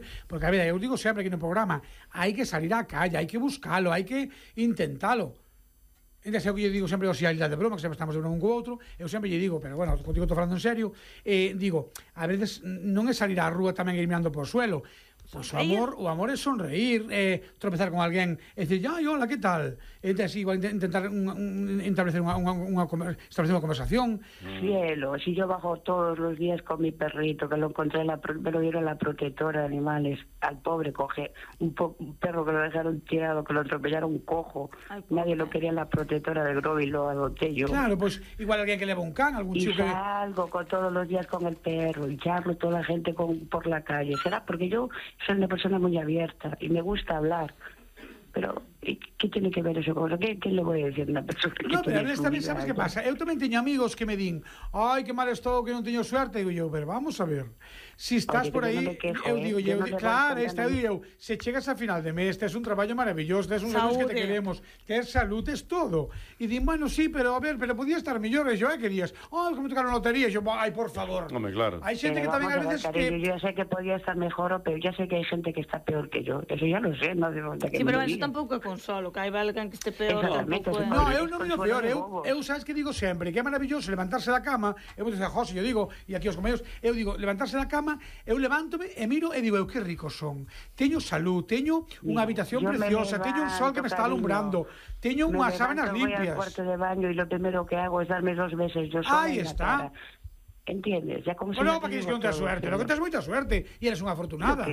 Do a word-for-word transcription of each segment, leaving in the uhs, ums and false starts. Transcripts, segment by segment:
porque a ver, eu digo sempre aquí no programa, hai que salir á calle, hai que buscalo, hai que intentalo. Entón, eu lle digo sempre, o sea, de broma, que sempre estamos de broma un co outro, eu sempre lle digo, pero bueno, contigo estou falando en serio, eh, digo, a veces non é salir á rúa tamén ir mirando por suelo. Pois o amor, o amor é sonreír, eh, tropezar con alguén, e dicir, ai, hola, que tal? E entón, igual intentar un, un, establecer unha, unha, unha, establecer unha conversación. Cielo, si yo bajo todos los días con mi perrito, que lo encontré, la, me lo dieron la protectora de animales, al pobre coge un, po, un perro que lo dejaron tirado, que lo atropellaron un cojo, ay, nadie lo quería en la protectora de Grove y lo adopté yo. Claro, pues igual alguén que leva un can, algún chico que... Y salgo con todos los días con el perro, y charlo toda la gente con, por la calle, será porque yo soy una persona muy abierta y me gusta hablar, pero ¿qué tiene que ver eso con eso? ¿Qué, qué le voy a decir a una persona que no, pero honestamente, vida, sabes que pasa? Eu tamén teño amigos que me din, ai, que mal estou, que non teño suerte. Digo eu, pero vamos a ver, si estás Oye, por aí, no quejo, eu digo, eh? eu, no claro, esta, eu digo, se chegas a final de mes, tes un traballo maravilloso, tes un amigos que te queremos, tes salud, tes todo. E din, bueno, sí, pero a ver, pero podía estar mellor. E yo, eh, querías, ai, que me tocaron lotería. E yo, ai, por favor. Home, claro. Hai xente que tamén a veces que... Yo ya sé que podía estar mejor, pero ya sé que hai xente que está peor que yo. Eso ya lo sé, no hace falta que sí, pero eso tampouco é consolo, que hai valgan que este peor. No, eu non miro peor, eu, eu sabes que digo sempre, que é maravilloso levantarse da cama, eu vou dizer, José, eu digo, e aquí os compañeros, eu digo, levantarse da cama, eu levántome e miro e digo, eu que ricos son. Teño salud, teño unha habitación preciosa, teño un sol que me está alumbrando, teño unhas sábanas limpias. Voy al cuarto de baño y lo primero que hago es darme dos besos yo sola. Ahí está. ¿Entiendes? Ya como bueno, para que dices que non tes suerte, lo que tes moita suerte e eres unha afortunada.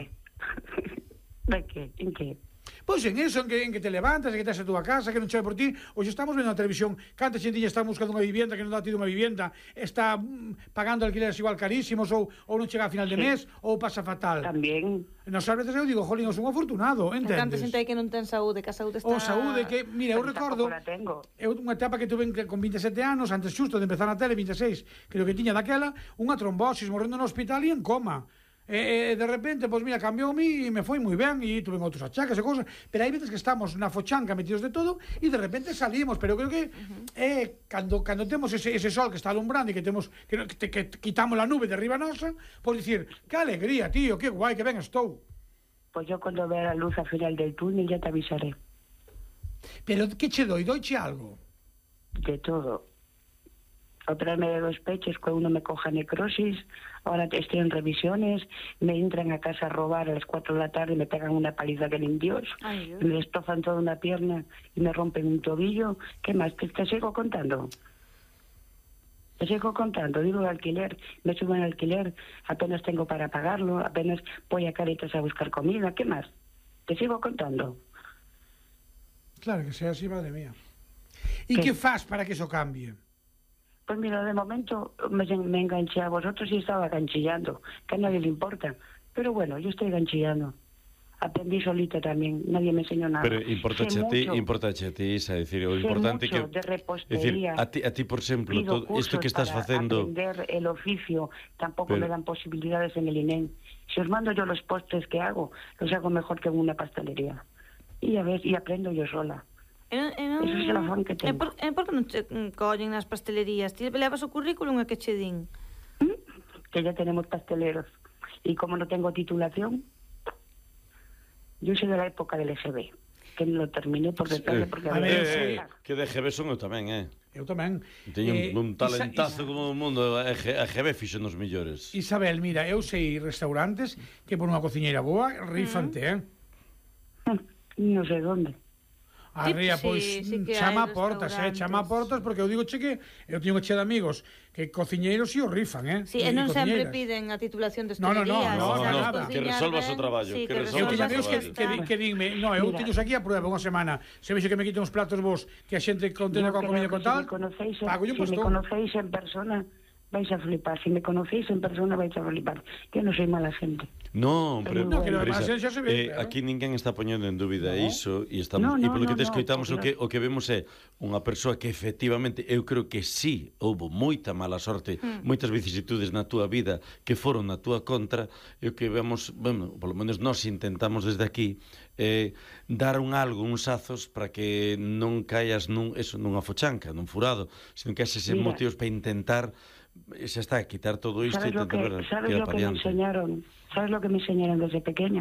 ¿De qué? ¿En qué? Pois en eso, en que, en que te levantas, en que estás a túa casa, que non chove por ti. Hoxe estamos vendo na televisión canta xentiña está buscando unha vivienda que non dá tido unha vivienda, está mm, pagando alquileres igual carísimos, ou, ou non chega a final de sí. mes, ou pasa fatal. Tamén. Nos a veces eu digo, jolín, eu son afortunado, entendes? Canta xente aí que non ten saúde, que a saúde está... O saúde, que, mira, eu recordo... Eu unha etapa que tuve con vinte e sete anos, antes xusto de empezar na tele, vinte e seis, creo que tiña daquela, unha trombosis, morrendo no hospital e en coma. E, e de repente, pois pues, mira, cambiou a mí e me foi moi ben e tuve outros achaques e cousas, pero hai veces que estamos na fochanca metidos de todo e de repente salimos, pero creo que uh-huh. eh, cando, cando temos ese, ese sol que está alumbrando e que temos que, que, que quitamos la nube de arriba nosa, por dicir, que alegría, tío, que guai, que ben estou. Pois pues yo cando vea a luz al final del túnel ya te avisaré. Pero que che doi? Doiche algo? De todo. Operarme de dos pechos, que uno me coja necrosis, ahora estoy en revisiones, me entran a casa a robar a las cuatro de la tarde y me pegan una paliza que ni Dios, Ay, Dios. Me destrozan toda una pierna y me rompen un tobillo. ¿Qué más? ¿Te, te sigo contando? Te sigo contando, digo el alquiler, me suben el alquiler, apenas tengo para pagarlo, apenas voy a Caritas a buscar comida, ¿qué más? Te sigo contando. Claro que sea así, madre mía. ¿Y qué, qué fas para que eso cambie? Pues mira, de momento me, me enganché a vosotros y estaba ganchillando, que a nadie le importa. Pero bueno, yo estoy ganchillando. Aprendí solita también, nadie me enseñó nada. Pero importa a ti, importa a ti, es decir, o importante que de repostería. Es decir, a ti, a ti por exemplo, todo isto que estás facendo, aprender el oficio, tampoco pero... me dan posibilidades en el I N E M. Si os mando yo los postres que hago, los hago mejor que en una pastelería. Y a ver, y aprendo yo sola. E non, e non, Eso é o afán que tengo. E por, e por que non che collen nas pastelerías? Ti levas o currículum a que che din? Que ya tenemos pasteleros. Y como no tengo titulación, yo soy de la época del E G B, que non lo terminé por detalle, porque a ver, eh, que de E G B son eu tamén, eh. Eu tamén. Teño eh, un talentazo Isa, como o mundo, a E G B fixo nos millores. Isabel, mira, eu sei restaurantes que por unha cociñeira boa rifante, eh. Non sei onde. Arría, pois, sí, sí chama a portas, eh, chama a portas, porque eu digo che que eu teño che de amigos que cociñeiros e o rifan, eh. Sí, e non sempre piden a titulación de hostelería. No, no, no, no, no, que resolvas o traballo, sí, que, que resolvas o traballo. Eu teño amigos que, que, que dime, no, eu teño aquí a prueba unha semana, se vexo que me quiten uns platos vos, que a xente contena coa comida con tal, pago yo posto. Si me conocéis en persona, vais a flipar. Si me conocéis en persona, vais a flipar. Que non soy mala gente. No, pero, no, que lo demás xa se ve, eh, claro. Aquí ninguén está poñendo en dúbida no. iso e estamos no, no, e polo que te no, escoitamos no, o que o que vemos é unha persoa que efectivamente eu creo que sí houbo moita mala sorte, hmm. moitas vicisitudes na túa vida que foron na túa contra e o que vemos, bueno, polo menos nós intentamos desde aquí eh, dar un algo, uns azos para que non caías nun, eso, nunha fochanca, nun furado, sino que eses motivos para intentar xa está, quitar todo isto e intentar ver ¿sabes lo que me enseñaron? ¿Sabes lo que me enseñaron desde pequeña?